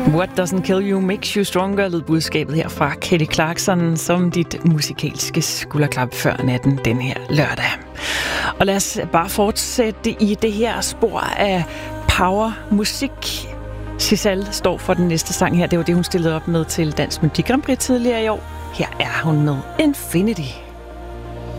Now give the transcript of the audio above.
What doesn't kill you makes you stronger, lød budskabet her fra Kelly Clarkson som dit musikalske skulderklap før natten den her lørdag. Og lad os bare fortsætte i det her spor af power-musik. Giselle står for den næste sang her. Det var det, hun stillede op med til Dansk Melodi Grand Prix tidligere i år. Her er hun med Infinity.